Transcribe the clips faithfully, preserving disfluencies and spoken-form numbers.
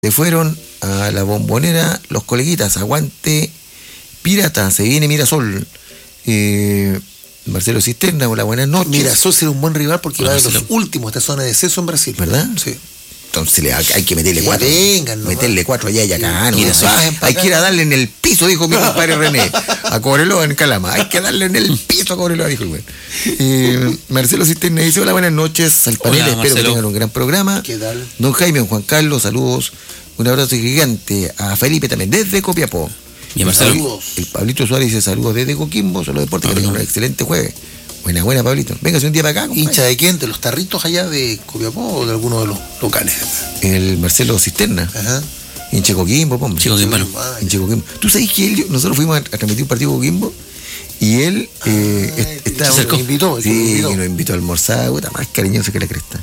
Se fueron a la Bombonera los coleguitas. Aguante Pirata, se viene Mirasol. Eh, Marcelo Cisterna, hola, buenas noches. Mirasol será un buen rival porque Hola, va de Marcelo. los últimos de esta zona de descenso en Brasil. ¿Verdad? Sí. Entonces le, hay que meterle Ya cuatro. vengan, ¿no? Meterle cuatro allá y acá. No, Mirasol. hay, Bajen pa' hay acá. que ir a darle en el piso, dijo mi compadre René. A Cobreloa en Calama. Hay que darle en el piso a Cobreloa, dijo el güey. Eh, Marcelo Cisterna dice, hola, buenas noches al panel. Hola, Espero Marcelo. que tengan un gran programa. ¿Qué tal? Don Jaime, don Juan Carlos, saludos. Un abrazo gigante a Felipe también, desde Copiapó. Bien, Marcelo. Saludos. El Pablito Suárez dice saludos desde Coquimbo, solo deporte, que tengan un excelente jueves. Buena, buena, Pablito. Véngase un día para acá, compadre. ¿Hincha de quién? ¿De los tarritos allá de Copiapó o de alguno de los locales? El Marcelo Cisterna. Ajá. Hincha de Coquimbo, pombre. Chico Quimbano. Hincha de Coquimbo. ¿Tú sabes que él, nosotros fuimos a, a transmitir un partido de Coquimbo y él eh, Ah, est- se estaba... acercó. Nos invitó, Sí, nos invitó. que nos invitó a almorzar, puta, más cariñoso que la cresta.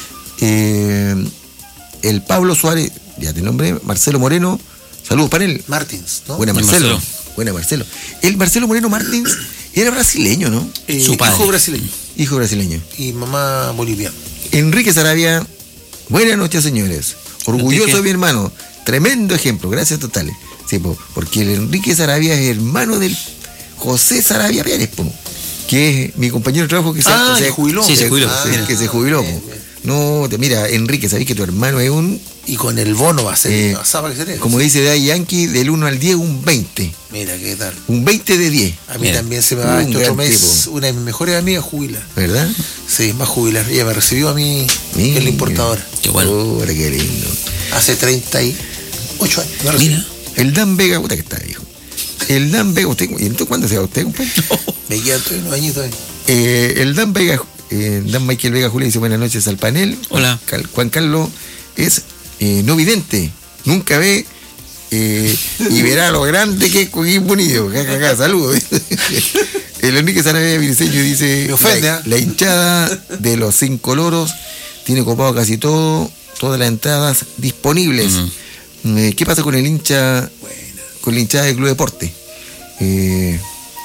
Eh, el Pablo Suárez, ya te nombré, Marcelo Moreno, saludos para él. Martins, ¿no? Buena Bien, Marcelo. Marcelo. Buena Marcelo. El Marcelo Moreno Martins era brasileño, ¿no? Eh, Su padre. Hijo brasileño Hijo brasileño. y mamá boliviana. Enrique Sarabia, buenas noches, señores. Orgulloso Enrique. de mi hermano. Tremendo ejemplo, gracias totales. Sí, po, porque el Enrique Sarabia es hermano del José Sarabia Pérez, po, que es mi compañero de trabajo que se, Ah, se- y jubiló. Sí, se jubiló. que se- Mira. que se jubiló. Bien, po. bien. No, te, mira, Enrique, sabés que tu hermano es un, Y con el bono va a ser, Eh, no, ¿sabe qué será? como dice Daddy Yankee, del uno al diez, un veinte. Mira, ¿qué tal? Un veinte de diez, A mí Mira. también se me va Un este otro gran mes tipo. una de mis mejores amigas jubila. ¿verdad? Sí, va a jubilar. Ella me recibió a mí, que es la importadora. Qué bueno. Ahora, qué lindo. Hace treinta y ocho años. me recibió. Mira. El Dan Vega, puta que está, viejo. El Dan Vega, usted, ¿y entonces cuándo se va usted, compadre? Me quedan todavía unos añitos ahí. Eh, el Dan Vega, eh, Dan Michael Vega Julia dice buenas noches al panel. Hola. Cal- Juan Carlos es eh, no vidente, nunca ve eh, y verá lo grande que es Coquimbo Unido. Ja, ja, ja, saludos. El Enrique Sarabia Virseño dice Me ofende, la, ¿ah? la hinchada de los cinco loros tiene copado casi todo, todas las entradas disponibles. Ujú. Eh, ¿Qué pasa con el hincha, con la hinchada del Club Deporte? Eh,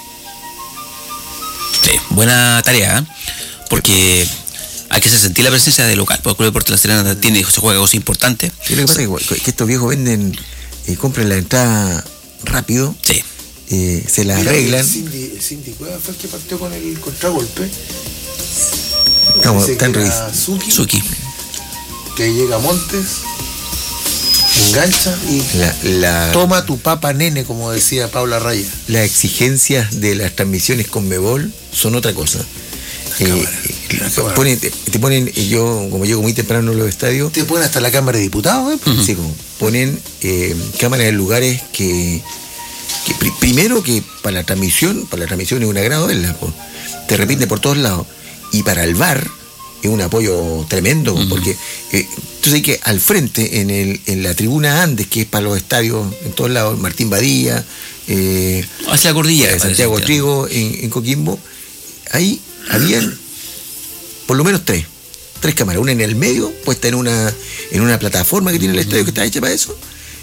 Sí, buena tarea, ¿eh? Porque hay que hacer sentir la presencia del local, porque el Club Deportes La Serena tiene, se juega cosas importantes. Sí, lo que pasa es que, que estos viejos venden, eh, compran la entrada rápido, Sí. eh, se la Mira, arreglan. El Cindy, el Cindy Cueva fue el que partió con el contragolpe. Estamos, Parece están que era revis- Suki, Suki. que llega a Montes, engancha y la, la, toma tu papa nene, como decía Paula Raya. las exigencias de las transmisiones con Mebol son otra cosa. Eh, cámara, eh, la cámara. ponen- te, te ponen, eh, yo como llego muy temprano a los estadios, Te ponen hasta la Cámara de Diputados, ¿eh? sí, como ponen eh, cámaras en lugares que, que pri- primero que para la transmisión, para la transmisión es un agrado verla, po. Te repiten por todos lados. Y para el V A R es un apoyo tremendo, Ujú. porque eh, tú sabes que al frente, en el, en la tribuna Andes, que es para los estadios en todos lados, Martín Badía, eh, Hacia la cordillera. de Santiago parece. Trigo, en, en Coquimbo, ahí habían por lo menos tres, tres cámaras, una en el medio, puesta en una, en una plataforma que tiene el estadio que está hecha para eso,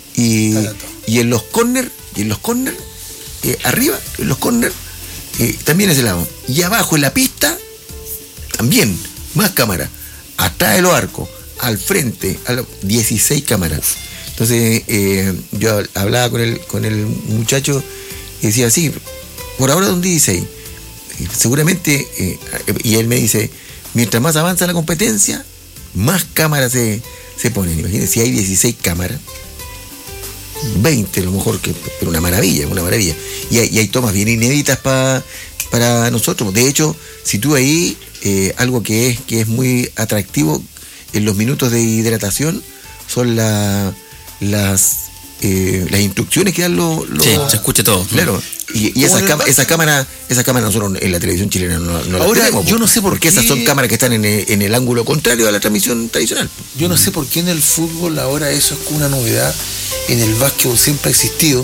y, Para todo. y en los corners, y en los corners, eh, arriba, en los corners, eh, también ese lado, y abajo en la pista, también, más cámaras, atrás de los arcos, al frente, a los dieciséis cámaras. Entonces, eh, yo hablaba con el, con el muchacho y decía, sí, por ahora son dieciséis. Eh, Seguramente, eh, y él me dice, mientras más avanza la competencia, más cámaras se, se ponen. Imagínense, si hay dieciséis cámaras, veinte a lo mejor, que, pero una maravilla, una maravilla. Y hay, y hay tomas bien inéditas pa, para nosotros. De hecho, si tú ahí, eh, algo que es, que es muy atractivo en los minutos de hidratación son la, las, eh, las instrucciones que dan los... los- Sí, se escucha todo. Claro. Y, y esas, Como en el cam- banco. esas cámaras, esas cámaras nosotros en la televisión chilena no, no las Ahora, tenemos. yo po, no sé por porque esas qué- son cámaras que están en el, en el ángulo contrario a la transmisión tradicional. Yo no sé por qué en el fútbol ahora eso es como una novedad. En el básquetbol siempre ha existido.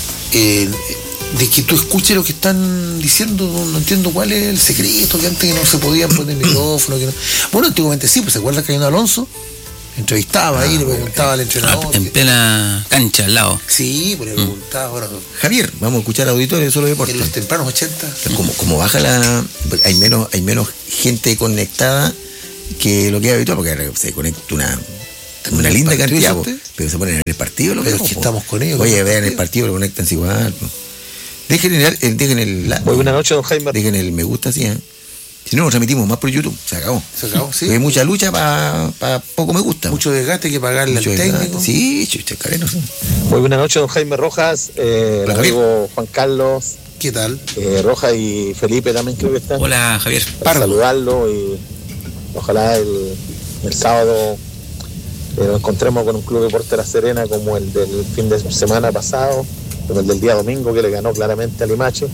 eh, de que tú escuches lo que están diciendo, no, no entiendo cuál es el secreto, que antes no se podían poner micrófono. Que no. Bueno, antiguamente sí, pues se acuerda que hay un Alonso, entrevistaba ahí, le preguntaba al Ah, entrenador. en que- plena cancha al lado. Sí, pues le preguntaba, ahora, Javier, vamos a escuchar auditorio de Solo Deporte. en los tempranos ochenta. Como, como baja la... Hay menos, hay menos gente conectada que lo que es habitual, porque se conecta una una linda partido, cantidad, ¿usted? pero se ponen en el partido, lo Pero vemos, es que po. estamos con ellos. Oye, con vean el partido, lo conectan igual. Po. Dejen el, el- dejen el, la- Muy buenas noches, don Jaime. dejen el me gusta así, ¿eh? Si no, lo transmitimos más por YouTube, se acabó. Se acabó, sí. Hay mucha lucha para pa poco me gusta. Mucho desgaste que pagarle Mucho al desgaste. técnico. Sí, chucha, careno. Sí. Muy buenas noches, don Jaime Rojas, eh, el Hola, amigo Juan Carlos, ¿Qué tal? eh, Rojas y Felipe también creo que están. Hola, Javier. Para Pardo. saludarlo y ojalá el, el sábado eh, nos encontremos con un club deporte de La Serena como el del fin de semana pasado, como el del día domingo que le ganó claramente a Limache.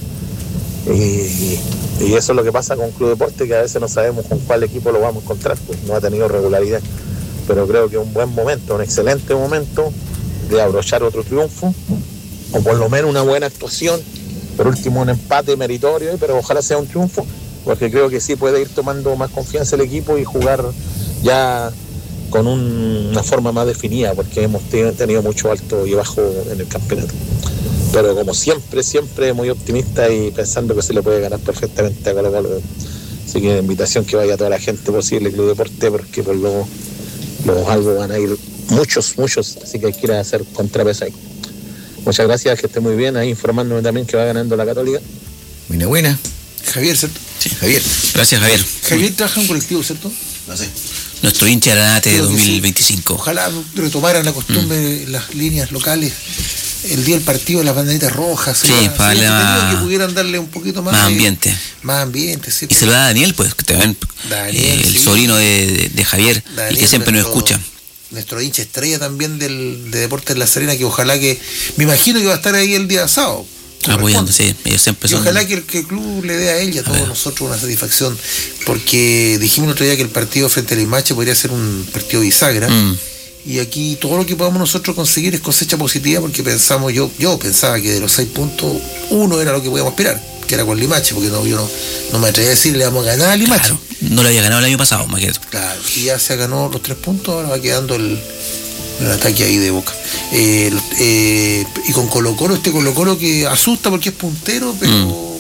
Y, y eso es lo que pasa con Club Deporte, que a veces no sabemos con cuál equipo lo vamos a encontrar, pues no ha tenido regularidad. Pero creo que es un buen momento, un excelente momento de abrochar otro triunfo, o por lo menos una buena actuación, por último un empate meritorio, pero ojalá sea un triunfo, porque creo que sí puede ir tomando más confianza el equipo y jugar ya con un- una forma más definida, porque hemos te- tenido mucho alto y bajo en el campeonato. Pero como siempre, siempre muy optimista y pensando que se le puede ganar perfectamente a Colo Colo. Así que invitación que vaya toda la gente posible, Club Deporte, porque por lo, los algo van a ir muchos, muchos, así que hay que ir a hacer contrapeso ahí. Muchas gracias, que esté muy bien, ahí informándome también que va ganando la Católica. Buena, buena. Javier, ¿cierto? Sí. Javier. Gracias, Javier. Javier trabaja en un colectivo, ¿cierto? No sé. Nuestro hincha Granate de Creo que sí. dos mil veinticinco. Ojalá retomaran la costumbre, las líneas locales, el día del partido, las banderitas rojas. Sí, sería- para sería darle entretenido más- que pudieran darle un poquito más, Más de- ambiente. Más ambiente, sí. Y se lo da a Daniel, pues, que también, Daniel, eh, el sí. sobrino de, de- de Javier, y Daniel, que siempre nos nuestro- escucha. Nuestro hincha estrella también del, de Deportes La Serena, que ojalá que, me imagino que va a estar ahí el día sábado. Apoyando, sí. Ellos siempre Y son. ojalá que el, que el club le dé a él y a todos ver. nosotros una satisfacción, porque dijimos el otro día que el partido frente al Limache podría ser un partido bisagra, Mm, y aquí todo lo que podamos nosotros conseguir es cosecha positiva, porque pensamos, yo yo pensaba que de los seis puntos, uno era lo que podíamos aspirar, que era con Limache, porque no, yo no, no me atreví a decir le vamos a ganar a Limache. claro. No lo había ganado el año pasado, Maqueto. Claro, y ya se ganó los tres puntos, ahora va quedando el, el ataque ahí de Boca. Eh, eh, y con Colo Colo, este Colo Colo que asusta porque es puntero, pero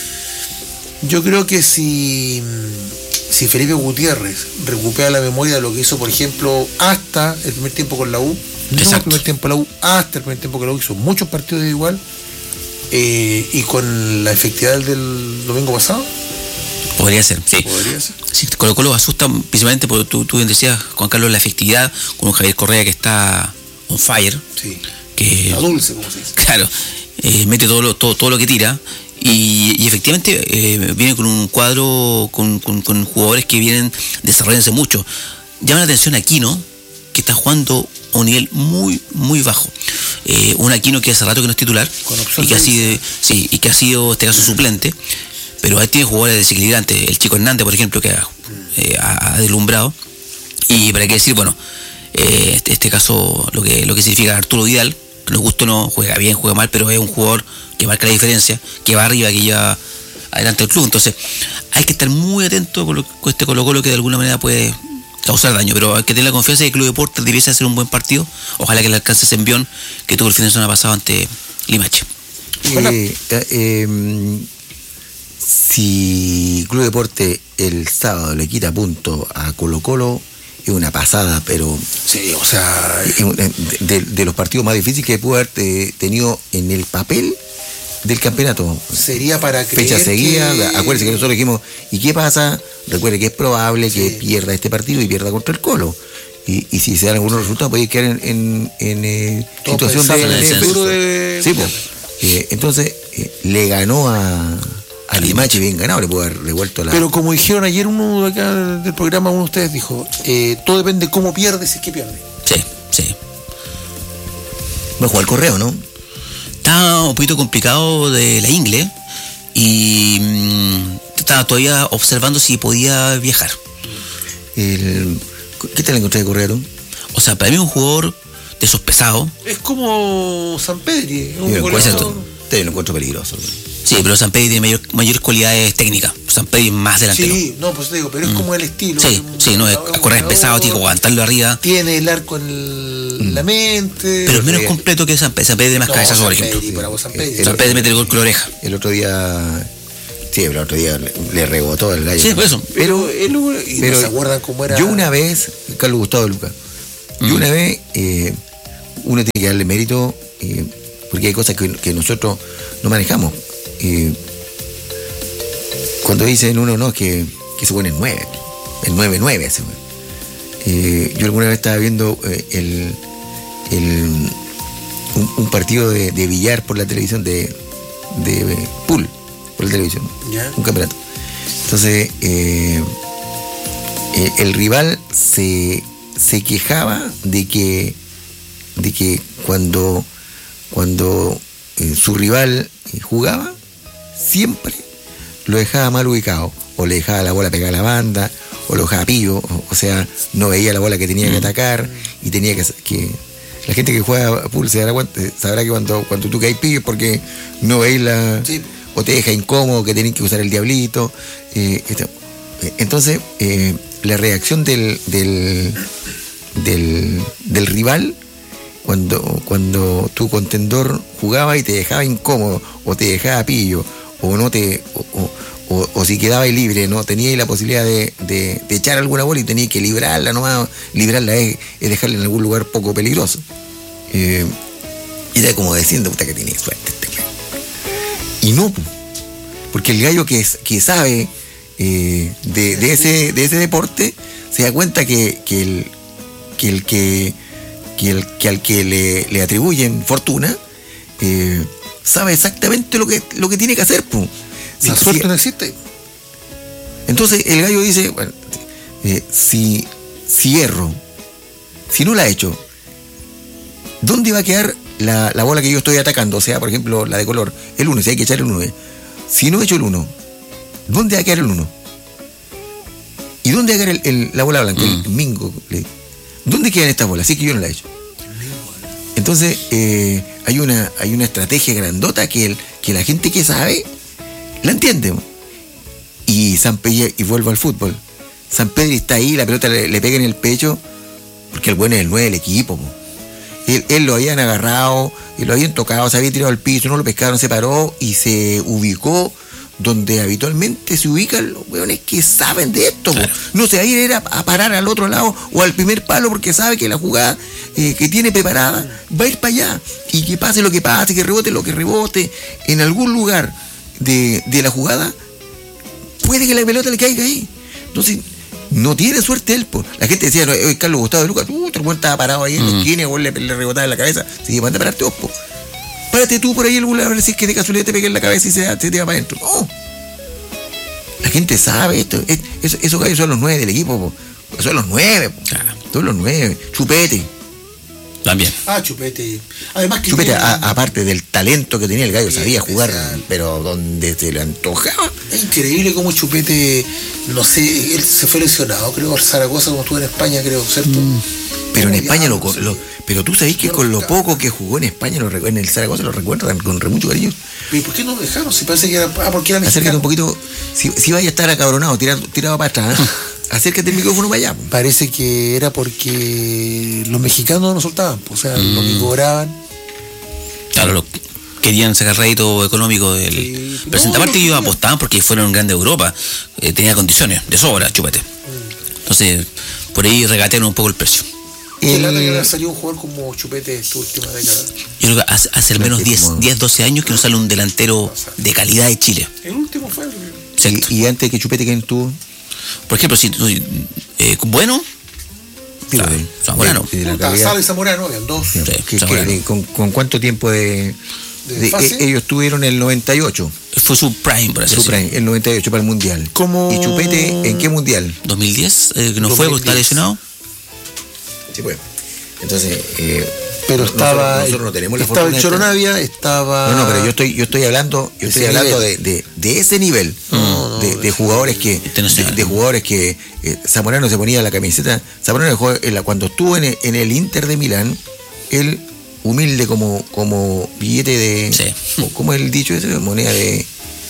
yo creo que si, si Felipe Gutiérrez recupera la memoria de lo que hizo, por ejemplo, hasta el primer tiempo con la U, no el Exacto. primer tiempo con la U, hasta el primer tiempo con la U, hizo muchos partidos de igual, eh, y con la efectividad del domingo pasado, Podría ser, sí. podría ser. Sí, Colo Colo asusta principalmente porque tú, tú bien decías, Juan Carlos, la efectividad, con un Javier Correa que está on fire, Sí. que La dulce, como se dice. claro, eh, mete todo lo, todo, todo lo que tira y, y efectivamente eh, viene con un cuadro con, con, con jugadores que vienen desarrollándose mucho. Llama la atención Aquino, que está jugando a un nivel muy, muy bajo. Eh, un Aquino que hace rato que no es titular Con opción y que, ha de sido, sí, y que ha sido, en este caso, suplente, pero ahí tiene jugadores desequilibrantes. El Chico Hernández, por ejemplo, que ha, eh, ha, ha deslumbrado. Y para qué decir, bueno, eh, este, este caso, lo que, lo que significa Arturo Vidal, que nos gusta o no, juega bien, juega mal, pero es un jugador que marca la diferencia, que va arriba, que lleva adelante el club. Entonces, hay que estar muy atento con, lo, con este Colo Colo que de alguna manera puede causar daño, pero hay que tener la confianza de que el Club Deportes debiese hacer un buen partido. Ojalá que le alcance ese envión que tuvo el fin de semana pasado ante Limache. Eh, eh, eh, si Club Deporte el sábado le quita punto a Colo Colo, es una pasada, pero Sí, o sea, es un- de, de- de los partidos más difíciles que pudo haber eh, tenido en el papel del campeonato. sería para creer Fecha seguida, que... acuérdense que nosotros dijimos, ¿y qué pasa? Recuerde que es probable que Sí. pierda este partido y pierda contra el Colo. Y, y si se dan algunos resultados, puede quedar en, en, en, eh, Todos situación de, pensamos en el de- descenso. de- Sí, pues. Eh, entonces, eh, le ganó a, a Limache bien ganado, le pudo haber revuelto la. Pero como dijeron ayer uno de acá del programa, uno de ustedes dijo, eh, todo depende de cómo pierde, si es que pierde. Sí, sí. Va a jugar el correo, ¿no? Está un poquito complicado de la ingle y mm, estaba todavía observando si podía viajar. El, ¿Qué tal encontré de correo tú? O sea, para mí es un jugador de esos pesados. Es como San Pedri, un Yo lo goleador. encuentro, te lo encuentro peligroso. Sí, pero San Pedro tiene mayor, mayores cualidades técnicas. San Pedro es más delantero. Sí, no, pues te digo, pero es como el estilo. Sí, un sí, no, es goleador, a correr pesado, tiene que aguantarlo arriba. Tiene el arco en el- la mente. Pero es menos sí. completo que San Pedro. San Pedro tiene más No, cabezazo, por San ejemplo. Pedri, para vos San Pedri. El- San Pedro mete el gol con la oreja. El otro día. Sí, el otro día le, le rebotó el gallo. Sí, por eso. Pero, él, y pero no se acuerdan cómo era. Yo una vez, Carlos Gustavo Lucas, Y una vez, eh, uno tiene que darle mérito, eh, porque hay cosas que, que nosotros no manejamos. Eh, cuando dicen uno, no, que, que se pone el nueve, el nueve nueve ese, eh, yo alguna vez estaba viendo eh, el, el, un, un partido de, de billar por la televisión, de, de pool, por la televisión, ¿Ya? un campeonato. Entonces, eh, eh, el rival se, se quejaba de que, de que cuando, cuando eh, su rival eh, jugaba, siempre lo dejaba mal ubicado, o le dejaba la bola pegada a la banda, o lo dejaba pillo, o, o sea, no veía la bola que tenía que atacar, y tenía que... que la gente que juega pool se dará cuenta, sabrá que cuando, cuando tú caes pillo es porque no veis la... Sí. O te deja incómodo, que tenés que usar el diablito. Eh, esto. Entonces, eh, la reacción del, del, del, del rival, cuando, cuando tu contendor jugaba y te dejaba incómodo, o te dejaba pillo, o no te o, o, o, o si quedaba libre, no teníais la posibilidad de, de, de echar alguna bola y tenías que librarla nomás. Librarla es, es dejarla en algún lugar poco peligroso. Eh, y era como diciendo, puta, que tiene suerte este gallo. Y no, porque el gallo que, que sabe eh, de, de, ese, de ese deporte se da cuenta que, que, el, que, el, que, que, el, que al que le, le atribuyen fortuna eh, sabe exactamente lo que, lo que tiene que hacer. Pues. La si, suerte si, no existe. Entonces el gallo dice, bueno, eh, si, si erro, si no la he hecho, ¿dónde va a quedar la, la bola que yo estoy atacando? O sea, por ejemplo, la de color, el uno, si hay que echar el uno. Si no he hecho el uno, ¿dónde va a quedar el uno? ¿Y dónde va a quedar el, el, la bola blanca? Mm. El mingo. ¿Dónde quedan estas bolas? Así que yo no la he hecho. Entonces, eh, hay, una, hay una estrategia grandota que, el, que la gente que sabe la entiende. Y San Pedro, y vuelvo al fútbol. San Pedro está ahí, la pelota le, le pega en el pecho, porque el bueno es el nueve del equipo. Po. Él, él lo habían agarrado, y lo habían tocado, se había tirado al piso, no lo pescaron, se paró y se ubicó donde habitualmente se ubican los hueones que saben de esto. Claro. No se va a ir a, a parar al otro lado o al primer palo porque sabe que la jugada eh, que tiene preparada va a ir para allá. Y que pase lo que pase, que rebote lo que rebote, en algún lugar de, de la jugada, puede que la pelota le caiga ahí. Entonces, no tiene suerte él. Po. La gente decía, no, Carlos Gustavo de Lucas, tú, otro buen estaba parado ahí en la esquina, mm. le, le rebotaba en la cabeza. Sí, manda a pararte vos, po. Párate tú por ahí el a ver si es que de casualidad te pegué en la cabeza y se, se te va para adentro. No. La gente sabe esto. Es, es, esos gallos son los nueve del equipo, po. Son los nueve, po. Claro. Son los nueve. Chupete. También. Ah, Chupete. Además que Chupete, a, aparte del talento que tenía el gallo, sabía jugar, especial. Pero donde se le antojaba. Es increíble cómo Chupete, no sé, él se fue lesionado, creo, al Zaragoza, como estuvo en España, creo, ¿cierto? Mm. Pero en España lo, lo pero tú sabés que con lo poco que jugó en España, lo, en el Zaragoza lo recuerdan con mucho cariño. ¿Y por qué no lo dejaron? Si parece que era, ah, porque era mexicano. Acércate un poquito, si, si vaya a estar acabronado, tirado, tirado para atrás, ¿eh? Acércate el micrófono para allá. Parece que era porque los mexicanos no soltaban, o sea, mm. lo que cobraban. Claro, lo, querían sacar rédito económico del sí, presente. No, aparte que ellos apostaban porque fueron grandes de Europa, eh, tenía condiciones de sobra, Chupete. Mm. Entonces, por ahí regatearon un poco el precio. ¿Qué lata que no salió un jugador como Chupete esta última década? Yo creo que hace, hace al menos diez, doce años que no sale un delantero de calidad de Chile. El último fue el... ¿Y, y antes que Chupete, quién tuvo? Por ejemplo, si eh, bueno, claro, Zamorano. Sala y Zamorano, habían dos. Sí, que, que, con, ¿Con cuánto tiempo de, de, de eh, ellos tuvieron el noventa y ocho? Fue su prime, por así Su prime, el noventa y ocho para el Mundial. ¿Cómo? ¿Y Chupete en qué Mundial? dos mil diez, eh, que no fue porque está lesionado. Sí, pues. Entonces, eh, pero estaba nosotros, nosotros no tenemos la estaba el Choronavia, estaba no no pero yo estoy yo estoy hablando yo estoy hablando de, de, de ese nivel no, no, de, de jugadores que de, de jugadores que eh, Zamorano se ponía la camiseta. Zamorano dejó, eh, cuando estuvo en el, en el Inter de Milán, él humilde como como billete de sí. ¿Cómo es el dicho ese? Moneda de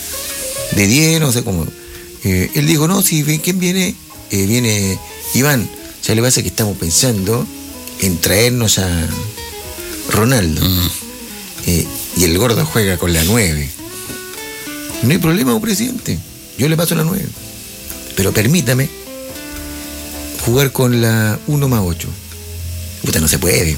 de diez, no sé cómo, eh, él dijo, no, si quién viene, eh, viene Iván. O sea, le pasa que estamos pensando en traernos a Ronaldo. Mm. Eh, y el gordo juega con la nueve. No hay problema, presidente. Yo le paso la nueve. Pero permítame jugar con la uno más ocho. Puta, no se puede.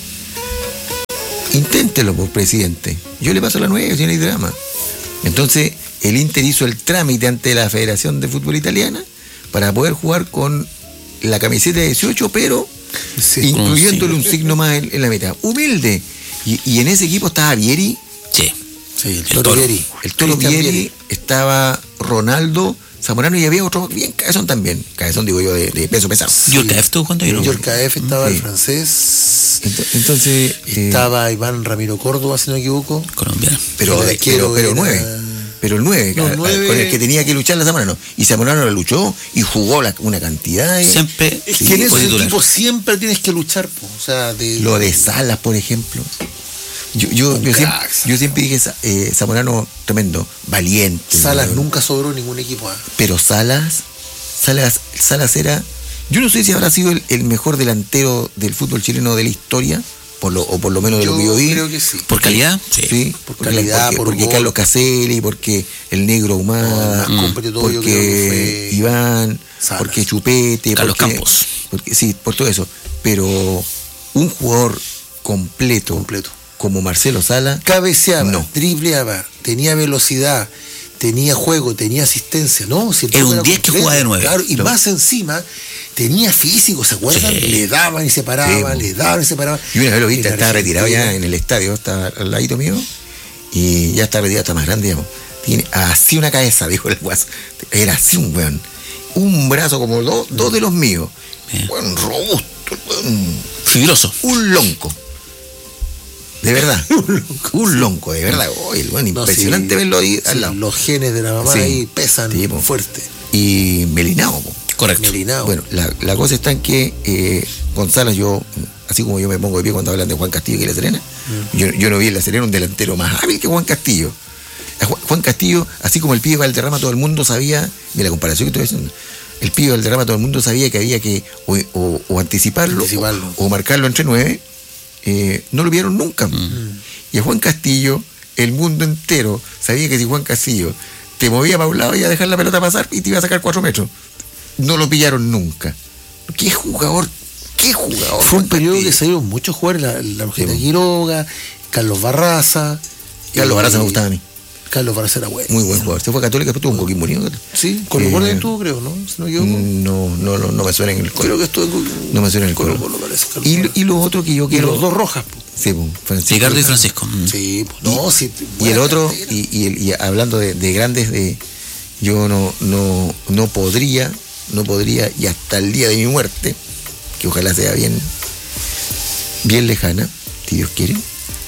Inténtelo, por presidente. Yo le paso la nueve, si no hay drama. Entonces, el Inter hizo el trámite ante la Federación de Fútbol Italiana para poder jugar con la camiseta de dieciocho, pero Sí, incluyéndole sí. un signo más en, en la mitad. Humilde. Y, y en ese equipo estaba Vieri, Sí. Sí, el El Toro Toro. Vieri. el Toro Cristian Vieri, estaba Ronaldo Zamorano y había otro bien cabezón también. Cabezón, digo yo, de, de peso pesado. Yorka F estuvo jugando ahí, ¿no? Yorka F estaba Sí. el francés. Ento- Entonces, eh, Estaba Iván Ramiro Córdoba, si no me equivoco. Colombiano. pero, el de- arquero pero, pero era- nueve. Pero el nueve, No, a- a- nueve. con el que tenía que luchar la Zamorano. Y Zamorano la luchó y jugó la- una cantidad de. Siempre Es Sí, que en fue esos titular. equipos siempre tienes que luchar, po. O sea, de. Lo de Salas, por ejemplo. Yo, yo, Un yo, siempre, crack, Salas. yo siempre dije, eh, Zamorano, tremendo, valiente. Salas ¿no? nunca sobró en ningún equipo. ¿Ah? Pero Salas, Salas, Salas era. Yo no sé si habrá sido el, el mejor delantero del fútbol chileno de la historia, por lo, o por lo menos de lo Yo que yo vi. creo que sí. Por calidad, sí. Sí, Por porque, calidad, porque, por porque gol. Carlos Caselli, porque el negro Humada, No, más competitivo yo creo porque que fue Iván, Salas. porque Chupete, Carlos porque, Campos. porque- sí, por todo eso. Pero un jugador completo, Completo. como Marcelo Sala, Cabeceaba, No. dribleaba, tenía velocidad, tenía juego, tenía asistencia, ¿no? Si el Era tipo un diez que completo, jugaba de nueve. Claro, y No. más encima, tenía físico, ¿se acuerdan? Sí. Le daban y se paraban, Sí, le daban y se paraban. y una vez lo viste, En estaba retirado Argentina, ya en el estadio, está al ladito mío, y ya está retirado, está más grande, digamos. Tiene así una cabeza, dijo el guaso. Era así un weón. Un brazo como dos, dos de los míos. Bien. Weón robusto, weón. Fibroso. Un lonco. De verdad. un lonco, de verdad. Oye, bueno, No, impresionante sí, verlo ahí sí, al lado. los genes de la mamá Sí. ahí pesan Sí, po. fuerte. Y Melinao, po. Correcto. Melinao. Bueno, la, la cosa está en que eh, Gonzalo, yo, así como yo me pongo de pie cuando hablan de Juan Castillo y La Serena, Mm. yo, yo no vi en La Serena un delantero más hábil que Juan Castillo. A Juan, Juan Castillo, así como el pibe Valderrama, todo el mundo sabía, de la comparación que estoy haciendo, el pibe Valderrama, todo el mundo sabía que había que o, o- o anticiparlo, Anticiparlo. O, o marcarlo entre nueve. Eh, no lo vieron nunca. Y a Juan Castillo, el mundo entero sabía que si Juan Castillo te movía para un lado, iba a dejar la pelota pasar y te iba a sacar cuatro metros. No lo pillaron nunca. ¿Qué jugador? ¿Qué jugador? Fue un Juan periodo que Castillo? salieron muchos jugadores, la, la mujer Sí, de po. Quiroga, Carlos Barraza. Carlos eh, Barraza me gustaba a mí. Carlos Barraza era bueno. Muy buen jugador. Se fue a Católica, después tuvo un Coquimbo Unido. Sí, con los Eh, goles estuvo, creo, ¿no? Si no me equivoco. No, no, no, no me suena en el Creo colo. que estuvo en No me suena en el Colo colo. Colo, parece, Carlos Y, Barraza. y lo otro que yo Y quiero. los dos rojas, po. Sí, po, Francisco. Ricardo y Francisco. Mm. Sí, pues no, sí. Y buena el otro, cartera. y, y el- y hablando de, de grandes, de yo no, no, no podría, no podría, y hasta el día de mi muerte, que ojalá sea bien, bien lejana, si Dios quiere,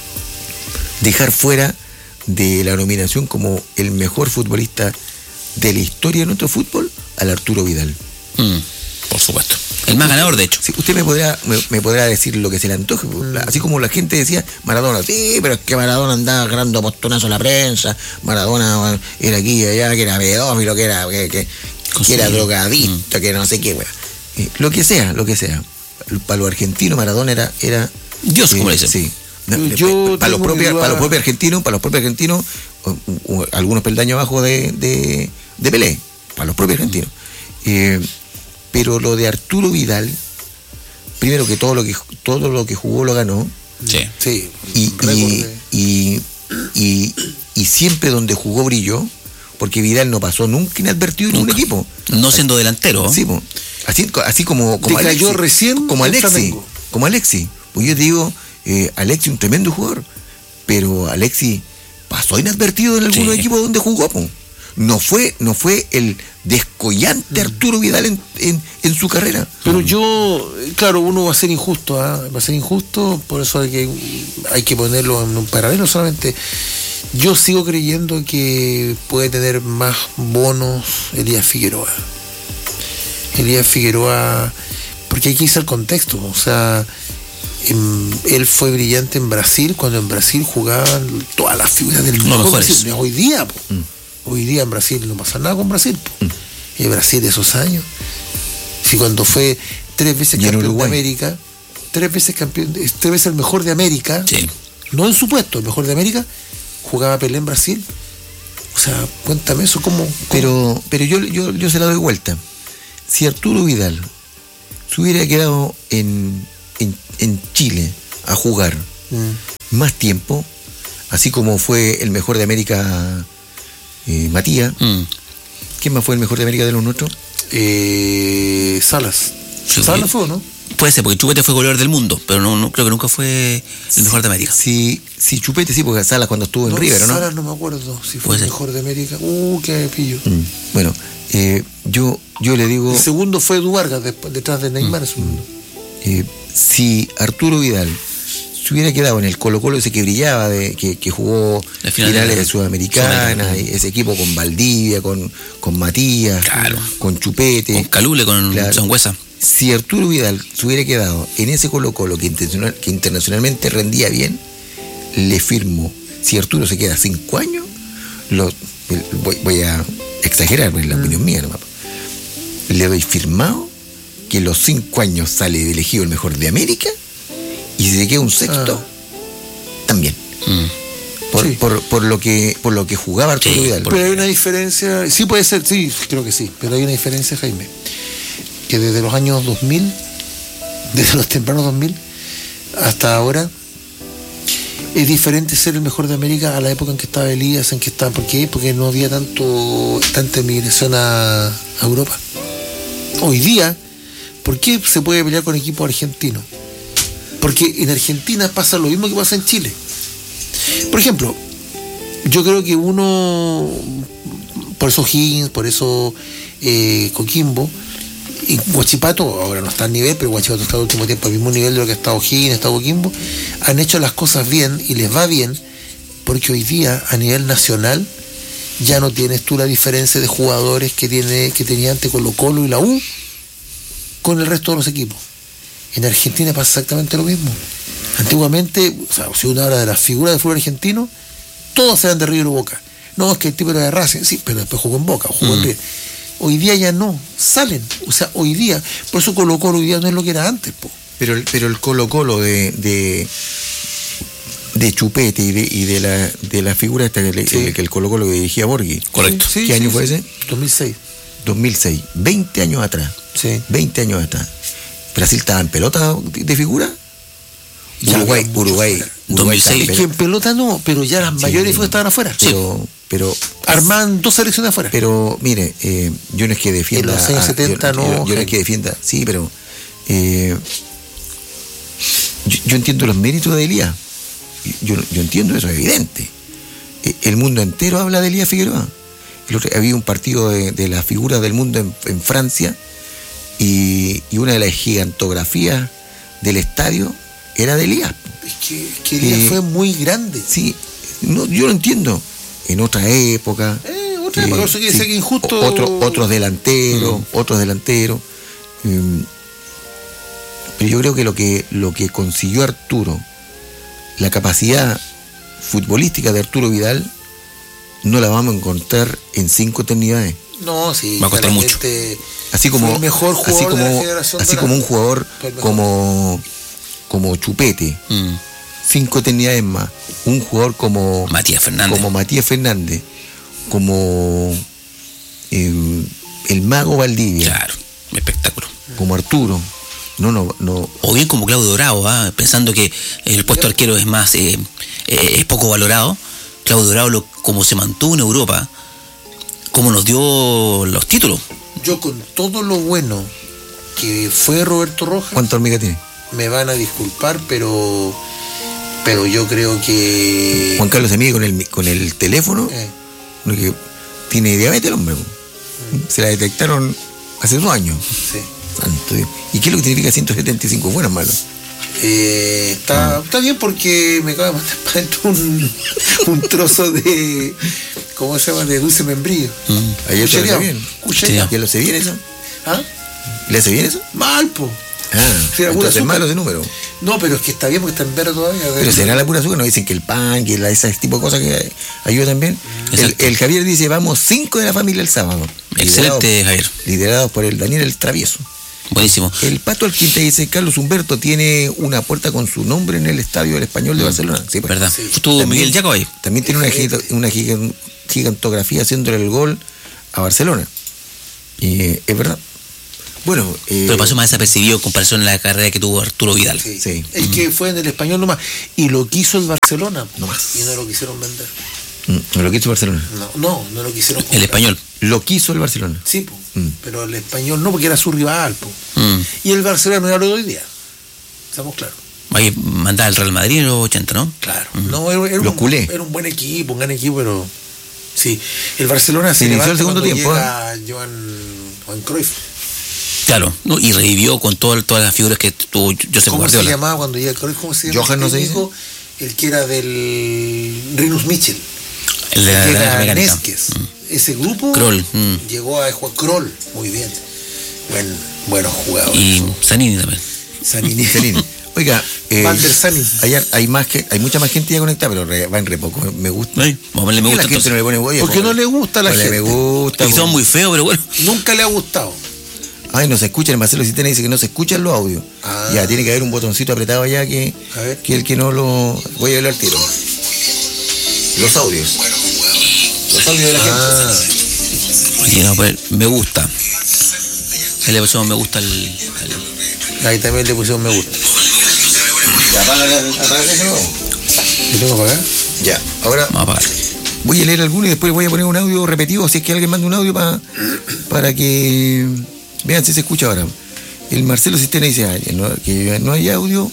dejar fuera de la nominación como el mejor futbolista de la historia de nuestro fútbol al Arturo Vidal. Mm, por supuesto. El más ganador, de hecho. Sí, usted me podrá, me, me podrá decir lo que se le antoje, así como la gente decía, Maradona, sí, pero es que Maradona andaba agarrando postonazo a la prensa, Maradona era aquí y allá, que era pedófilo, que era, que, que, que era drogadicto, que no sé qué, weá. Eh, lo que sea, lo que sea. Para los argentinos Maradona era, era Dios, como le dicen. Sí. No, Yo para, los tengo propios, mi duda. para los propios argentinos, para los propios argentinos, o- o algunos peldaños abajo de, de, de Pelé, para los propios argentinos. Eh, pero lo de Arturo Vidal, primero que todo lo que todo lo que jugó lo ganó, Sí. Sí, y, récord y, de- y, y, y siempre donde jugó brilló, porque Vidal no pasó nunca inadvertido en un Nunca. equipo. No siendo delantero. Sí, po. así, así como, como Decayó Alexis, recién como en Alexis, Flamengo. como Alexis. Pues yo te digo, eh, Alexis un tremendo jugador, pero Alexis pasó inadvertido en algunos Sí. equipos donde jugó, po. No fue, no fue el descollante Arturo Vidal en, en, en su carrera. Pero yo, eh, claro, uno va a ser injusto, ¿ah? va a ser injusto, por eso hay que, hay que ponerlo en un paralelo solamente. Yo sigo creyendo que puede tener más bonos Elías Figueroa. Elías Figueroa, porque hay que irse al contexto, o sea, em, él fue brillante en Brasil, cuando en Brasil jugaban todas las figuras del mejor mejores. Brasil. No es hoy día, po. Hoy día en Brasil no pasa nada con Brasil, po. Y Brasil de esos años. Si cuando fue tres veces Y en campeón de Uruguay. América, tres veces campeón, de- tres veces el mejor de América, Sí. no en su puesto, el mejor de América, jugaba Pelé en Brasil. O sea, cuéntame eso, ¿cómo? cómo? Pero, pero yo, yo, yo se la doy vuelta. Si Arturo Vidal se hubiera quedado en, en, en Chile a jugar Mm. más tiempo, así como fue el mejor de América eh, Matías. Mm. ¿Quién más fue el mejor de América de los nuestros? Eh, Salas. Sí. Salas fue, ¿no? Puede ser, porque Chupete fue goleador del mundo, pero no, no creo que nunca fue el mejor de América. Sí, sí, Chupete sí, porque Salas cuando estuvo en River, ¿no? Salas no me acuerdo si fue Puede el ser. mejor de América. Uh, qué pillo. Mm. Bueno, eh, yo, yo le digo, El segundo fue Edu Vargas, después- detrás de Neymar. Es un- eh, si Arturo Vidal se hubiera quedado en el Colo Colo ese que brillaba, de, que, que jugó La final finales de- de Sudamericana, Sudamericana. y ese equipo con Valdivia, con, con Matías, Claro. con Chupete. Con Calule, con Claro. Sangüesa. Si Arturo Vidal se hubiera quedado en ese Colo Colo que, intencional- que internacionalmente rendía bien, le firmo. Si Arturo se queda cinco años, lo, voy, voy a exagerar, es la opinión mía nomás. Le doy firmado que los cinco años sale elegido el mejor de América y si se queda un sexto, Ah. también. Mm. Por, Sí. por, por lo que por lo que jugaba Arturo Sí, Vidal. por- Pero hay una diferencia, sí puede ser, sí, creo que sí, pero hay una diferencia, Jaime, que desde los años dos mil, desde los tempranos dos mil hasta ahora, es diferente ser el mejor de América a la época en que estaba Elías, en que estaba, ¿por qué? Porque no había tanto tanta migración a, a Europa. Hoy día, ¿por qué se puede pelear con equipos argentinos? Porque en Argentina pasa lo mismo que pasa en Chile. Por ejemplo, yo creo que uno, por eso Higgins, por eso eh, Coquimbo, y Huachipato, ahora no está al nivel, pero Huachipato está al último tiempo al mismo nivel de lo que ha estado Higgins, ha estado Coquimbo, han hecho las cosas bien y les va bien, porque hoy día a nivel nacional ya no tienes tú la diferencia de jugadores que tiene que tenía antes Colo Colo y la U con el resto de los equipos. En Argentina pasa exactamente lo mismo. Antiguamente, o sea, si uno habla de las figuras del fútbol argentino, todos eran de River o Boca. No, es que el tipo era de Racing, sí, pero después jugó en Boca, jugó en Mm. River. Hoy día ya no, salen. O sea, hoy día, por eso Colo Colo hoy día no es lo que era antes, po. Pero, el- pero el Colo Colo de, de, de Chupete y de, y de la de la figura esta que, le- Sí. el, que el Colo Colo que dirigía Borghi. Correcto. Sí, ¿Qué sí, año sí, fue sí. ese? dos mil seis. dos mil seis. veinte años atrás. Sí. veinte años atrás. Brasil estaba en pelota de, de figura. Ya Uruguay, había mucho Uruguay, fuera. Uruguay dos mil seis. estaba en Es que en pelota. pelota no, pero ya las Sí, mayores fue estaban afuera. Pero, pero, Armaban dos selecciones afuera. pero mire, eh, yo no es que defienda. En los años a- setenta yo, no, yo- yo no es Jaime. que defienda, sí, pero eh, yo, yo entiendo los méritos de Elías. Yo, yo entiendo eso, es evidente. Eh, El mundo entero habla de Elías Figueroa. El otro- había un partido de, de las figuras del mundo en, en Francia y, y una de las gigantografías del estadio era de Elías. Es que, que Elías Eh, fue muy grande. Sí, no, yo lo entiendo. En otra época. Eh, otra época, eso quiere decir que injusto- o- otro- otros delanteros, otros delanteros. Mm, pero yo creo que lo que lo que consiguió Arturo, la capacidad futbolística de Arturo Vidal, no la vamos a encontrar en cinco eternidades. No, sí. Va a costar mucho. claramente Así como, fue el mejor jugador así como, de la generación así dorada. como un jugador Fue el mejor. como, como Chupete, Mm. cinco eternidades más. Un jugador como Matías Fernández. como Matías Fernández, como eh, el Mago Valdivia, Claro, espectáculo. como Arturo. No, no, no. O bien como Claudio Dorado, ¿ah? Pensando que el puesto de arquero es más eh, eh, es poco valorado. Claudio Dorado, lo- como se mantuvo en Europa, como nos dio los títulos. Yo con todo lo bueno que fue Roberto Rojas, ¿Cuánta hormiga tiene? me van a disculpar, pero pero yo creo que Juan Carlos se mide con el, con el teléfono, eh, porque tiene diabetes el hombre. Se la detectaron hace dos años. sí. Santo Dios. ¿Y qué es lo que significa ciento setenta y cinco? Bueno o malo. Eh, está, está bien porque me acaba de mandar para adentro un, un trozo de ¿cómo se llama? De dulce membrillo. Mm. Ayer te lo hace Cuchareado. bien. Cuchareado. ¿Ya lo hace bien eso? ¿Ah? ¿Le hace bien eso? Mal, po. Ah, Sí, la pura entonces es azúcar. malo ese número. No, pero es que está bien porque está en verde todavía. Pero será la pura azúcar, nos dicen que el pan, que la, ese tipo de cosas que ayuda también. El, Exacto. el Javier dice, vamos cinco de la familia el sábado. Excelente, Javier. Liderados, liderados por el Daniel el Travieso. Buenísimo. El Pato Alquinta dice, Carlos Humberto tiene una puerta con su nombre en el Estadio del Español de Barcelona. Sí, pues. ¿Verdad? Sí. Estuvo También- Miguel Jacob ahí. También tiene una, giga- una giga- gigantografía haciéndole el gol a Barcelona. Y eh, es verdad. Bueno, eh, Pero pasó más desapercibido en comparación a la carrera que tuvo Arturo Vidal. Sí. Sí. Es que fue en el Español nomás. Y lo quiso el Barcelona. Nomás. Y no lo quisieron vender. mm, lo quiso Barcelona. No, no, no lo quisieron comprar. El Español. Lo quiso el Barcelona. Sí, po. Mm. Pero el Español no, porque era su rival, po. Mm. Y el Barcelona no era lo de hoy día. Estamos claros. Ahí mandaba al Real Madrid en los ochenta, ¿no? Claro. Mm. No, era, era Los un, culés. era un buen equipo, un gran equipo, pero sí. El Barcelona se Se inició levanta el segundo cuando tiempo, llega Johan, Johan Cruyff. Claro, ¿no? Y revivió con todo, todas las figuras que tuvo Josep ¿Cómo Guardiola. se llamaba cuando llega Cruyff? ¿Cómo se llamaba? Johan, ¿no se dice? técnico? El que era del Rinus Michel. El de la que naranja era mecánica. Neskes. Ese grupo Kroll, mm. llegó a jugar Kroll, muy bien. Buen, buenos jugadores. Y Zanini también. Sanini. Celini. Oiga, eh, Van der Sani. hay, hay, más que, hay mucha más gente ya conectada, pero re- va en re poco. Me gusta. Ay, vamos a ponerle me ¿Por gusta qué la gente entonces. no le pone huella? Porque no le gusta a la No le gente. me gusta. Y son muy feos, pero bueno. Nunca le ha gustado. Ay, no se escuchan. El Marcelo Citena dice que no se escuchan los audios. Ah. Ya, tiene que haber un botoncito apretado allá que, A ver. que el que no lo. Voy a verlo al tiro. Los audios. Los audios de la Ah, Oye, no, pues, me gusta. Ahí le pusimos me gusta al. al- ahí también le pusieron me gusta. gente. Ya, apaga, apaga eso nuevo. ¿Lo tengo que pagar? Ya, ahora Vamos a apagar. voy a leer alguno y después voy a poner un audio repetido, si es que alguien manda un audio pa- para que vean si se escucha ahora. El Marcelo Cistena dice "Ay, no, que no hay audio".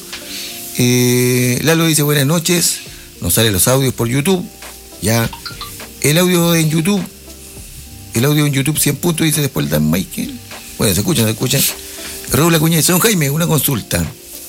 Eh, Lalo dice buenas noches, nos salen los audios por YouTube. Ya, el audio en YouTube, el audio en YouTube cien puntos, dice después el Dan Michael. Bueno, se escucha, se escucha. Raúl Acuña dice, don Jaime, una consulta.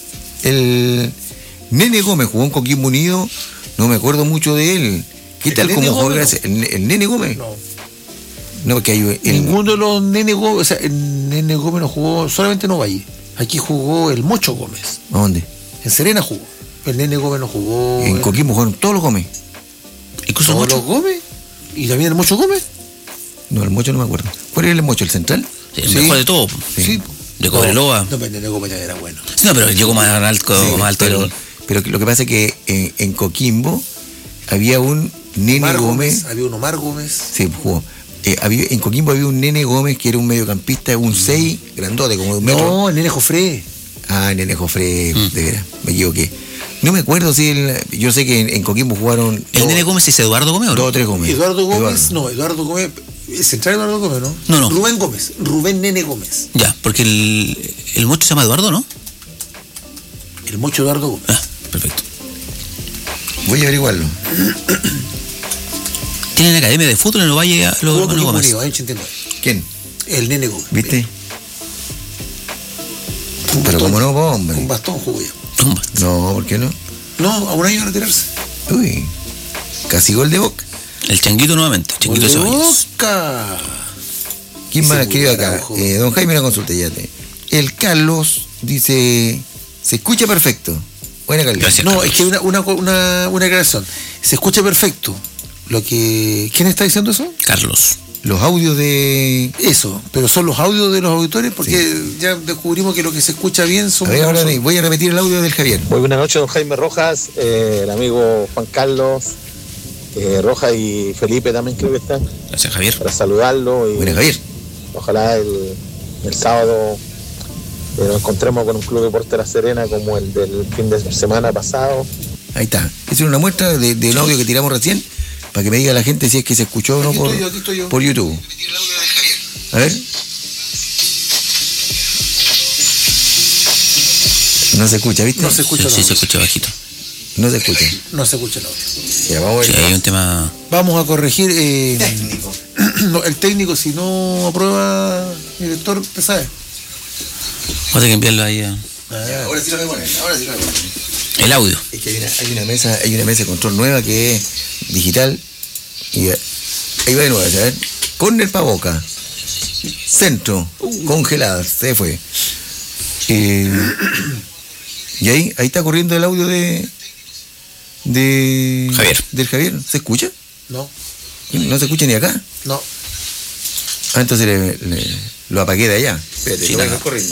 El Nene Gómez jugó en Coquimbo Unido, no me acuerdo mucho de él. ¿Qué ¿El tal Nene como juega Gómez, ese- el, el Nene Gómez? No. No, porque hay el, Ninguno de los Nene Gómez, o sea, el Nene Gómez no jugó, solamente en Ovalle. Aquí jugó el Mocho Gómez. ¿a dónde? En Serena jugó. El Nene Gómez no jugó. En Coquimbo jugaron todos los Gómez. Incluso ¿Todos mucho. los Gómez? ¿Y también el Mocho Gómez? No, el Mocho no me acuerdo. ¿Cuál era el Mocho? ¿El central? Sí, el Sí. mejor de todo. Sí. De Cobreloa. No, pero el Nene Gómez ya era bueno. No, pero llegó más alto, Sí, más alto pero, del- pero lo que pasa es que en, en Coquimbo había un Nene Omar Gómez. Había un Omar Gómez. Sí, jugó. Eh, había, en Coquimbo había un Nene Gómez que era un mediocampista, un seis, grandote, como de un metro. No, el Nene Jofré. Ah, Nene Jofre, Mm. de veras, me equivoqué. No me acuerdo si él, yo sé que en, en Coquimbo jugaron ¿El dos, Nene Gómez es Eduardo Gómez o no? dos o tres Gómez. Eduardo Gómez, Eduardo. no, Eduardo Gómez. El central Eduardo Gómez, ¿no? No, no. Rubén Gómez. Rubén Nene Gómez. Ya, porque el, el mocho se llama Eduardo, ¿no? El Mocho Eduardo Gómez. Ah, perfecto. Voy a averiguarlo. ¿Tienen academia de fútbol en Ovalle los Jugó hermanos Coquimbo Gómez? Unido, año ochenta y nueve. ¿Quién? El Nene Gómez. ¿Viste? Un Pero bastón. como no, po, hombre. Un bastón jugó ya. Tumba. No, ¿por qué no? No, a un año de retirarse. Uy, casi gol de Boca. El Changuito nuevamente, Changuito Gol de Ceballos. Boca. ¿Quién Ese más escribe acá? Araujo. Eh, don Jaime, una consulta, ya te. El Carlos dice, se escucha perfecto. Buena calidad. Gracias. No, Carlos. es que una, una, una, una aclaración. Se escucha perfecto. Lo que. ¿Quién está diciendo eso? Carlos. Los audios de... Eso, pero son los audios de los auditores porque ya descubrimos que lo que se escucha bien son. A ver, ahora son- voy a repetir el audio del Javier. Muy buenas noches, don Jaime Rojas, eh, el amigo Juan Carlos, eh, Rojas y Felipe también creo que están, Gracias, Javier. para saludarlo y Buena, Javier. ojalá el, el sábado eh, nos encontremos con un club de Deportes La Serena como el del fin de semana pasado. Ahí está. Esa es una muestra de- del audio que tiramos recién, para que me diga la gente si es que se escuchó o no Aquí por, estoy yo, aquí estoy yo. por YouTube. A ver. No se escucha, ¿viste? No se escucha Sí, el sí, audio. se escucha bajito. No se escucha. No se escucha el audio. Ya, vamos a Sí, ver. hay un tema. Vamos a corregir. eh, Técnico. no, el técnico, si no aprueba, el director, te sabe. Vamos a tener que enviarlo ahí a- Ya, ahora sí lo voy a poner, ahora sí lo voy a poner. el audio. Es que hay una, hay una mesa, hay una mesa de control nueva que es digital. Y ahí va de nuevo, a ver. Corner para Boca. Centro. Congelada. Se fue. Eh, y ahí, ahí está corriendo el audio de. de. Javier. Del Javier. ¿Se escucha? No, No se escucha ni acá. no. Ah, entonces le- le- lo apagué de allá. Espérate, Sí, lo voy a nada. dejar corriendo.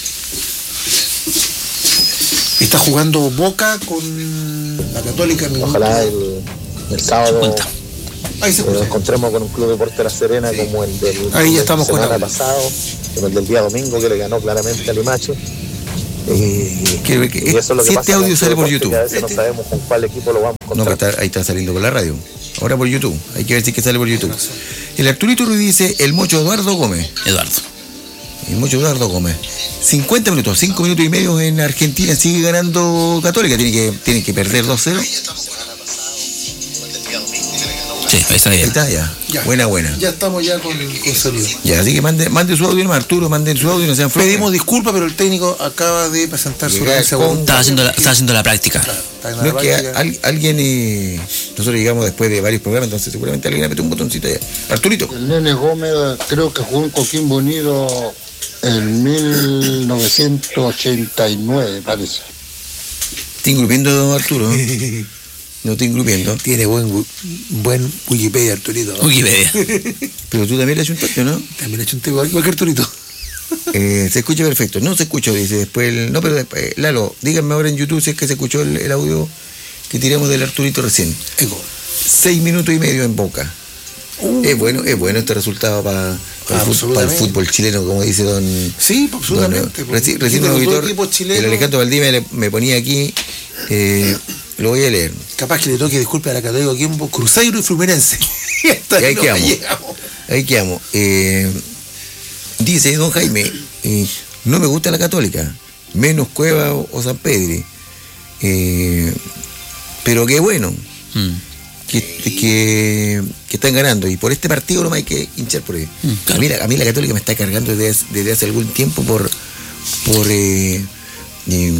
Está jugando Boca con la Católica. minuto- Ojalá el, el sábado Cuenta. Ahí se eh, nos escucha. encontremos con un club de Deportes La Serena como el del Ahí ya fin de estamos con semana audio. pasado. como el del día domingo que le ganó claramente a Limache. Eh, que, que, y eso es lo que si pasa este audio sale por YouTube. A veces no sabemos con cuál equipo lo vamos a No, encontrar. está, ahí está saliendo por la radio. Ahora por YouTube. Hay que ver si es que sale por YouTube. El Arturito Ruiz dice el Mocho Eduardo Gómez. Eduardo. El Mocho Eduardo Gómez. cincuenta minutos, cinco minutos y medio en Argentina. Sigue ganando Católica. Tiene que, tiene que perder dos cero. Sí, ahí está bien. Ahí está, ya. Ya. Buena, buena. Ya estamos ya con, con sonido. Ya, así que mande, mande su audio, nomás, Arturo, manden su audio y no sean flojos. Pedimos disculpas, pero el técnico acaba de presentar su Llegar renuncia con- voluntaria. Estaba haciendo la, estaba haciendo la práctica. Claro, está en la No es que práctica. al- alguien, eh, nosotros llegamos después de varios programas, entonces seguramente alguien apretó un botoncito allá. Arturito. El Nene Gómez creo que jugó en Coquimbo Unido en mil novecientos ochenta y nueve, parece. Te ingrupiendo, Arturo. No te ingrupiendo. Tiene buen, wi- buen Wikipedia, Arturito. Wikipedia. Pero tú también le has hecho un toque, ¿no? También ha hecho un tipo igual que Arturito. Eh, se escucha perfecto. No se escuchó, dice después el... No, pero después, Lalo, díganme ahora en YouTube si es que se escuchó el, el audio que tiramos del Arturito recién. Eco. Seis minutos y medio en Boca. Es bueno, es bueno este resultado para, para, el, fut- para el Absolutamente. fútbol chileno, como dice don... Sí, absolutamente. don- reci- recién un Los dos auditor, equipos chilenos, el Alejandro Valdivia le- me ponía aquí, eh, lo voy a leer. capaz que le toque disculpe a la Católica Coquimbo, Cruzeiro y Fluminense. y hasta Y ahí no quedamos. llegamos. Ahí quedamos. Eh, dice don Jaime, eh, no me gusta la Católica, menos Cueva o, o San Pedri. Eh, pero qué bueno Mm. que, que, que están ganando. Y por este partido no hay que hinchar por ello. Mm, claro. a, mí, la- a mí la Católica me está cargando desde, hace- desde hace algún tiempo por, por eh, eh,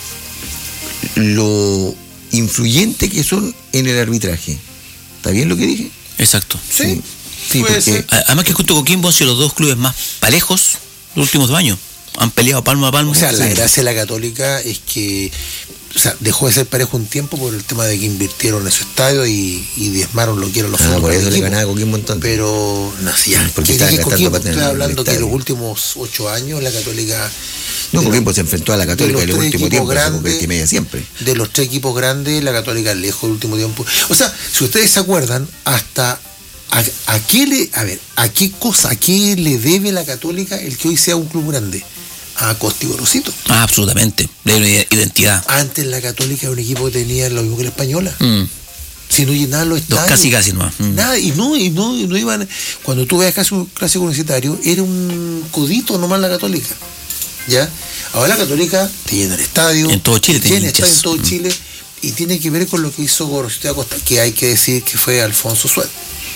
lo influyente que son en el arbitraje. ¿Está bien lo que dije? Exacto. Sí, Sí, puede porque ser. Además que junto con Coquimbo han sido los dos clubes más parejos los últimos dos años. Han peleado palmo a palmo. O sea, la Sí. gracia de la Católica es que, o sea, dejó de ser parejo un tiempo por el tema de que invirtieron en su estadio y, y diezmaron lo que eran los Ah, por futbolistas eso del le equipo. ganaba a Coquimbo entonces. Pero nacía. Porque que estaban dije gastando Coquimbo, plata en estoy el hablando que estadio. los últimos ocho años la Católica, No, de Coquimbo los- se enfrentó a la de Católica los en el tres último equipos tiempo, grandes, porque media siempre. de los tres equipos grandes, la Católica lejos del último tiempo. O sea, si ustedes se acuerdan, hasta a, a qué le, a ver, a qué cosa, a qué le debe la Católica el que hoy sea un club grande, a Costa y Gorosito. Ah, absolutamente. Le hay una identidad. Antes la Católica era un equipo que tenía lo mismo que la Española. Mm. Si no llenaban los Dos estadios. casi casi nomás. Mm. Nada, y no, y no, y no iban. Cuando tú veas casi un clásico universitario, era un codito nomás la Católica. ¿Ya? Ahora la Católica te llena el estadio. En todo Chile te tiene llena el estadio en hinchas. todo Mm. Chile. Y tiene que ver con lo que hizo Gorosito de Acosta, que hay que decir que fue Alfonso Suárez.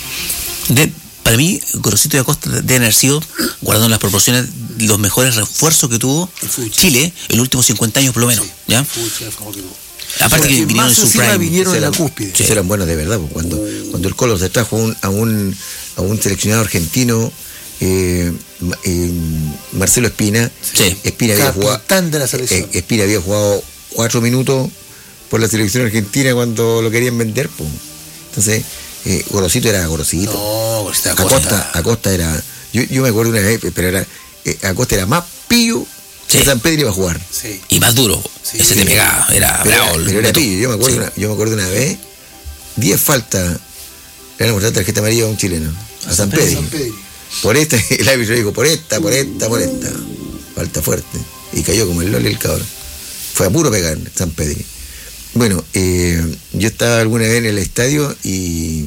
De- para mí, Gorosito de Acosta deben haber sido, guardando las proporciones, los mejores refuerzos que tuvo El fútbol Chile en los últimos cincuenta años, por lo menos. ¿Ya? Fue el favor que tuvo. Aparte que Pero vinieron en más su encima prime. vinieron en la Eran- cúspide. esos eran buenos de verdad, pues, cuando, cuando el Colo se trajo un- a, un, a un seleccionado argentino, eh, Ma- eh, Marcelo Espina. Sí. Espina había jugado, Capitán de la selección. eh, Espina había jugado cuatro minutos por la selección argentina cuando lo querían vender, pues. Entonces, eh, Gorosito era Gorosito. No, Gorosito de Acosta. Acosta, Acosta era. Yo, yo me acuerdo una vez, pero era. eh, Acosta era más pillo Sí. que San Pedro iba a jugar. Sí. Y más duro. Sí. Ese te pegaba. Era Pero, bravo. era, el pero era Beto. pillo. Yo me acuerdo, Sí. una, yo me acuerdo una vez, diez faltas. Le van a mostrar tarjeta amarilla a un chileno, a San Pedro. San Pedro. Por esta, el árbitro dijo, por esta, por esta, por esta. Falta fuerte. Y cayó como el loli el cabrón. Fue a puro pegar San Pedro. Bueno, eh, yo estaba alguna vez en el estadio y,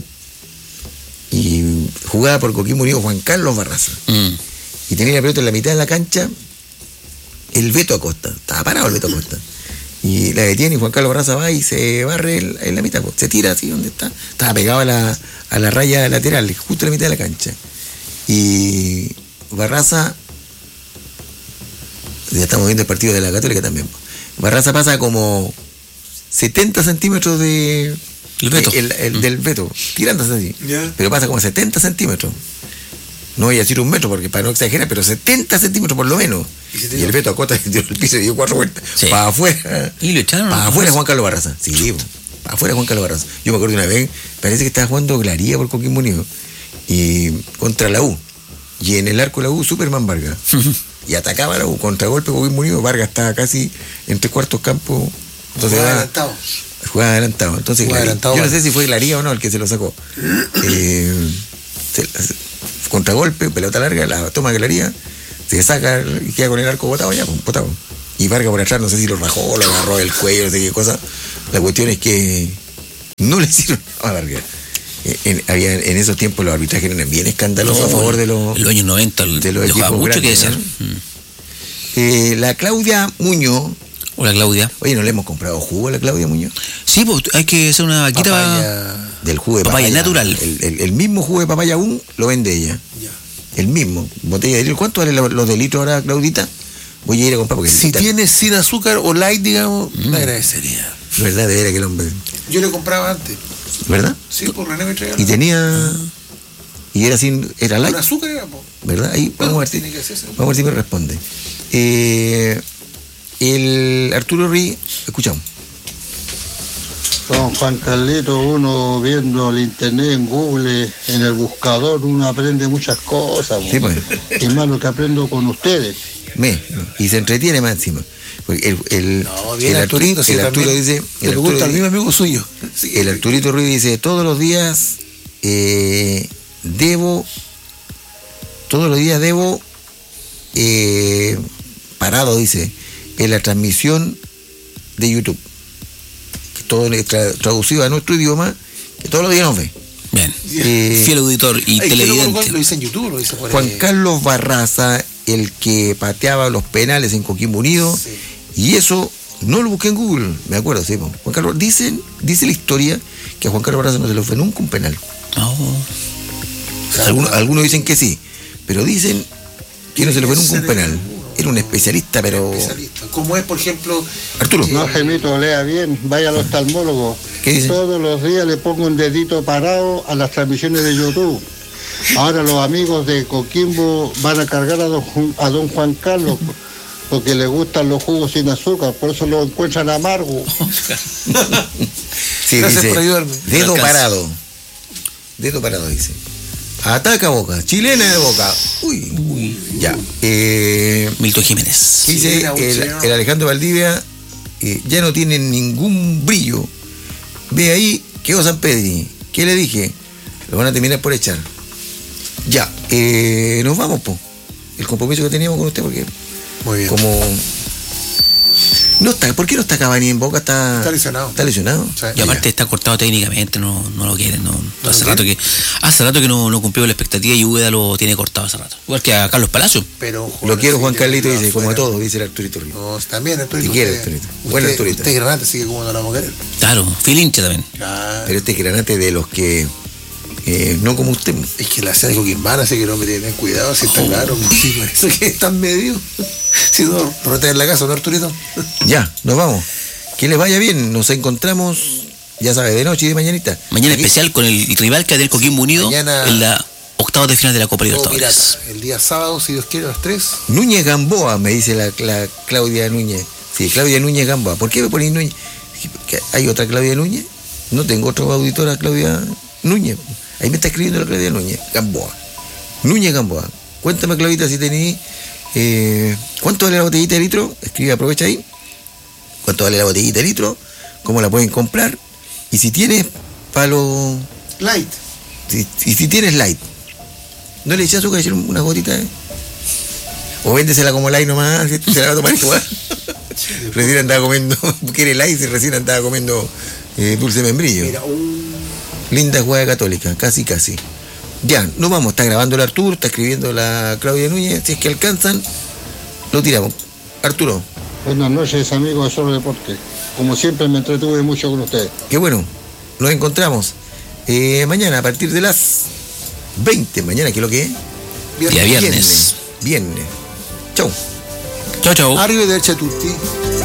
y jugaba por Coquimbo Unido Juan Carlos Barraza. Mm. Y tenía la pelota en la mitad de la cancha el Beto Acosta. Estaba parado el Beto Acosta. Y la detiene y Juan Carlos Barraza va y se barre en, en la mitad. Pues, se tira así donde está. Estaba pegado a la, a la raya lateral, justo en la mitad de la cancha. Y Barraza, ya estamos viendo el partido de la Católica también. Barraza pasa como setenta centímetros de El Beto. el- el- Mm. del Beto, tirándose así. Ya. Pero pasa como setenta centímetros. No voy a decir un metro porque para no exagerar, pero setenta centímetros por lo menos. Y se Y, tiró. el Beto Acosta se tiró el piso y dio cuatro vueltas. Sí. Para afuera. Y lo echaron. Para ¿no? afuera Juan Carlos Barraza. Sí, po. Para afuera Juan Carlos Barraza. Yo me acuerdo una vez, parece que estaba jugando Glaría por Coquimbo Unido. Y contra la U. Y en el arco de la U, Superman Vargas. Y atacaba a la U. Contragolpe Coquimbo Unido. Vargas estaba casi en tres cuartos campo. Entonces Jugaba va- adelantado. Jugaba adelantado. Entonces, Jugaba Glaría- adelantado, yo no vale. sé si fue Glaría o no el que se lo sacó. Eh, se- se- contragolpe, pelota larga, la toma Glaría, se saca y queda con el arco botado ya, pues, botado. Y Vargas por atrás, no sé si lo rajó, lo agarró el cuello, no sé qué cosa. La cuestión es que no le hicieron a Vargas. En, había, en esos tiempos los arbitrajes eran bien escandalosos No, a favor de los, en los años noventa de los le jugaba equipos mucho que grandes, decir. ¿no? Mm. Eh, la Claudia Muñoz. Hola, Claudia. Oye, ¿no le hemos comprado jugo a la Claudia Muñoz? Sí, pues hay que hacer una vaquita Papaya. Del jugo de Papaya papaya. natural. El, el- el mismo jugo de papaya aún lo vende ella. Ya. El mismo. Botella de litro. ¿Cuánto vale lo- los de litro ahora, Claudita? Voy a ir a comprar porque Si está- tienes sin azúcar o light, digamos, me agradecería. verdad, de veras que el hombre. Yo le compraba antes. ¿Verdad? Sí, por René me traía Y tenía. Y era sin. Era light. con azúcar, era, po. ¿Verdad? Ahí Bueno, vamos a ver si, tiene que hacerse. vamos a ver si me responde. Eh, el Arturo Rí, escuchamos. Don Juan Carlito, uno viendo el internet en Google, en el buscador, uno aprende muchas cosas. Sí, pues. Y más lo que aprendo con ustedes. Me, y se entretiene más encima. Porque el, el, No, bien el Arturito, sí, el Arturo también. dice. Le El Arturo, gusta al dice- mismo amigo suyo. Sí, el Arturito Ruiz dice: todos los días eh, debo. Todos los días debo. eh, parado, dice, en la transmisión de YouTube. Que todo es tra- traducido a nuestro idioma, que todos los días nos ve. Bien. Eh, Fiel auditor y Ay, que televidente. Lo, lo dice en YouTube, lo dice por Juan ahí. Carlos Barraza, el que pateaba los penales en Coquimbo Unido, Sí. y eso no lo busqué en Google, me acuerdo, sí. po. Juan Carlos, dicen, dice la historia que a Juan Carlos Barraza no se le fue nunca un penal. Oh. Algunos, algunos dicen que sí, pero dicen que no se le fue nunca un penal. Era un especialista, pero. Especialista. Como es, por ejemplo, Arturo, No, Gemito, lea bien, vaya al oftalmólogo. ¿Qué dice? Todos los días le pongo un dedito parado a las transmisiones de YouTube. Ahora los amigos de Coquimbo van a cargar a don, Ju- a don Juan Carlos porque le gustan los jugos sin azúcar, por eso lo encuentran amargo. sí, gracias dice, por ayudarme. dedo Alcanza. parado. Dedo parado, dice. Ataca Boca, chilena de Boca. Uy, uy, ya. Eh, Milton Jiménez. dice Chilena, un el, chileno. el Alejandro Valdivia, eh, ya no tiene ningún brillo. Ve ahí, quedó San Pedri. ¿Qué le dije? Lo van a terminar por echar. Ya, eh, nos vamos, po. El compromiso que teníamos con usted, porque muy bien. como. No está, ¿por qué no está Cavani en Boca? Está, Está lesionado. ¿Está lesionado? O sea, Y aparte está cortado técnicamente, no, no lo quieren. No, lo hace quiere? rato que hace rato que no, no cumplió la expectativa y Úbeda lo tiene cortado hace rato. Igual que a Carlos Palacio. pero Lo quiero, Juan sí, Carlito, le- dice, como a afuera. todos, dice el Arturito Río. No, también, Arturito. Te quiere, usted- Arturito. usted- Buen Arturito. Usted es granate, así que como no lo vamos a querer. Claro, Filinche también. Claro. Pero este es granate de los que. eh, no como usted. Es que la sede de Coquimbana, así que no me tienen cuidado, si está claro. Sí, por eso que es tan medio. Si no, rota en la casa, ¿no, Arturito? Ya, nos vamos. Que les vaya bien. Nos encontramos, ya sabe, de noche y de mañanita. Mañana Aquí, especial con el rival que es del Coquimbo Unido Mañana- en la octavos de final de la Copa Todo Libertadores. pirata. El día sábado, si Dios quiere, a las tres. Núñez Gamboa, me dice la, la Claudia Núñez. Sí, Claudia Núñez Gamboa. ¿Por qué me ponéis Núñez? ¿Que ¿Hay otra Claudia Núñez? No tengo otra auditora Claudia Núñez. Ahí me está escribiendo la Claudia Núñez. Gamboa. Núñez Gamboa. Cuéntame, Claudita, si tenéis. Eh, ¿Cuánto vale la botellita de litro? Escribe, aprovecha ahí. ¿Cuánto vale la botellita de litro? ¿Cómo la pueden comprar? Y si tienes palo. Light. Si, y si tienes light, ¿no le echas azúcar, echar unas gotitas? Eh? O véndesela como light nomás, ¿sí? Se la va a tomar igual. Recién andaba comiendo, quiere light y recién andaba comiendo eh, dulce membrillo. Mira, un. Linda jugada católica, casi casi. Ya, nos vamos, está grabando el Arturo, está escribiendo la Claudia Núñez, si es que alcanzan, lo tiramos. Arturo, Buenas noches, amigos de Solo Deporte. Como siempre me entretuve mucho con ustedes. qué bueno, nos encontramos eh, mañana a partir de las veinte, mañana, ¿qué es lo que es? Día viernes. Viernes. Chau. Chao, chao. Arrivederci a tutti.